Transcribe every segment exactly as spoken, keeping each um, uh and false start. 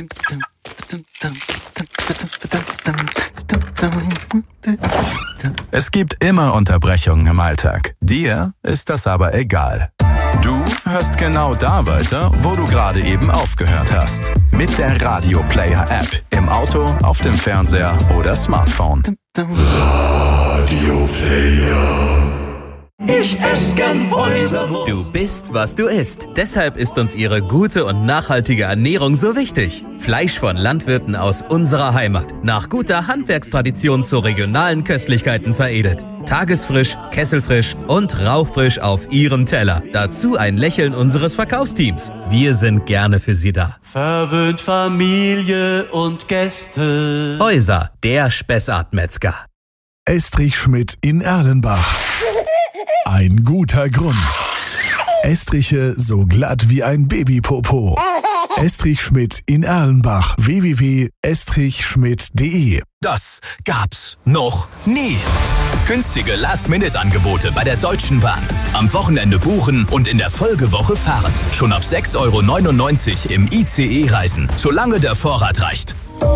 Es gibt immer Unterbrechungen im Alltag. Dir ist das aber egal. Du hörst genau da weiter, wo du gerade eben aufgehört hast. Mit der Radio Player App. Im Auto, auf dem Fernseher oder Smartphone. Radio Player. Ich esse gern Häuserwurst. Du bist, was du isst. Deshalb ist uns ihre gute und nachhaltige Ernährung so wichtig. Fleisch von Landwirten aus unserer Heimat. Nach guter Handwerkstradition zu regionalen Köstlichkeiten veredelt. Tagesfrisch, kesselfrisch und rauchfrisch auf ihrem Teller. Dazu ein Lächeln unseres Verkaufsteams. Wir sind gerne für Sie da. Verwöhnt Familie und Gäste. Häuser, der Spessartmetzger. Estrich Schmidt in Erlenbach. Ein guter Grund. Estriche so glatt wie ein Babypopo. Estrich Schmidt in Erlenbach. w w w punkt estrich schmidt punkt de. Das gab's noch nie. Günstige Last-Minute-Angebote bei der Deutschen Bahn. Am Wochenende buchen und in der Folgewoche fahren. Schon ab sechs Euro neunundneunzig im I C E-Reisen, solange der Vorrat reicht.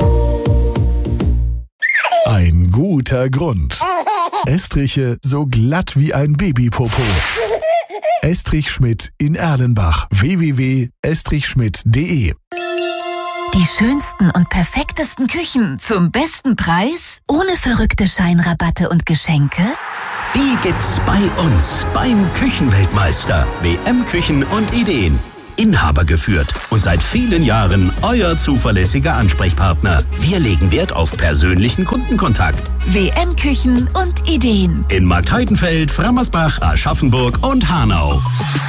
Ein guter Grund. Estriche so glatt wie ein Babypopo. Estrich Schmidt in Erlenbach. w w w punkt estrich schmidt punkt de. Die schönsten und perfektesten Küchen zum besten Preis? Ohne verrückte Scheinrabatte und Geschenke? Die gibt's bei uns, beim Küchenweltmeister. W M-Küchen und Ideen. Inhaber geführt und seit vielen Jahren euer zuverlässiger Ansprechpartner. Wir legen Wert auf persönlichen Kundenkontakt. W M-Küchen und Ideen. In Marktheidenfeld, Frammersbach, Aschaffenburg und Hanau.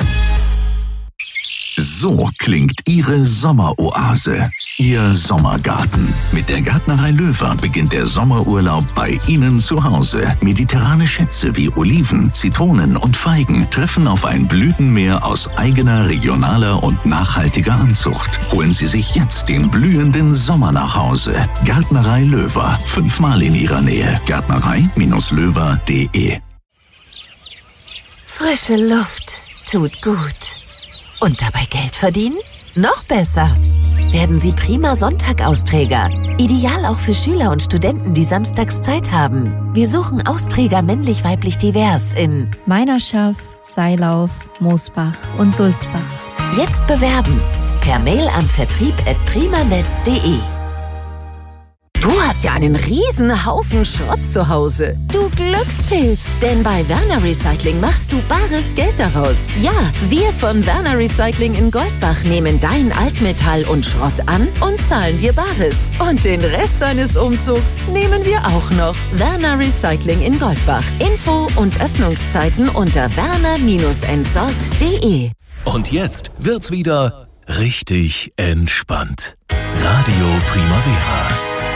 So klingt Ihre Sommeroase, Ihr Sommergarten. Mit der Gärtnerei Löwer beginnt der Sommerurlaub bei Ihnen zu Hause. Mediterrane Schätze wie Oliven, Zitronen und Feigen treffen auf ein Blütenmeer aus eigener, regionaler und nachhaltiger Anzucht. Holen Sie sich jetzt den blühenden Sommer nach Hause. Gärtnerei Löwer, fünfmal in Ihrer Nähe. Gärtnerei Löwer punkt de. Frische Luft tut gut. Und dabei Geld verdienen? Noch besser! Werden Sie prima Sonntag-Austräger. Ideal auch für Schüler und Studenten, die samstags Zeit haben. Wir suchen Austräger männlich-weiblich divers in Meinerschaft, Seilauf, Moosbach und Sulzbach. Jetzt bewerben. Per Mail an vertrieb at primanet punkt de. Du hast ja einen riesen Haufen Schrott zu Hause. Du Glückspilz. Denn bei Werner Recycling machst du bares Geld daraus. Ja, wir von Werner Recycling in Goldbach nehmen dein Altmetall und Schrott an und zahlen dir Bares. Und den Rest deines Umzugs nehmen wir auch noch. Werner Recycling in Goldbach. Info und Öffnungszeiten unter werner Bindestrich entsorgt punkt de. Und jetzt wird's wieder richtig entspannt. Radio Primavera.